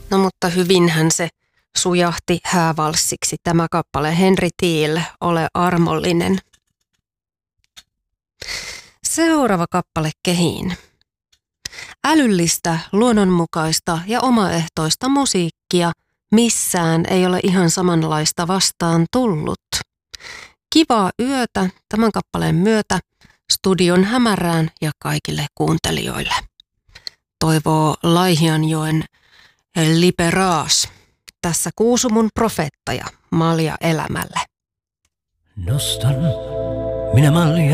No mutta hyvinhän se sujahti häävalssiksi tämä kappale. Henry Thiel, Ole armollinen. Seuraava kappale kehiin. Älyllistä, luonnonmukaista ja omaehtoista musiikkia missään ei ole ihan samanlaista vastaan tullut. Kivaa yötä tämän kappaleen myötä studion hämärään ja kaikille kuuntelijoille. Toivoo Laihianjoen Liberaas. Tässä Kuusumun profeettaja Malja Elämälle. Nostan minä mallia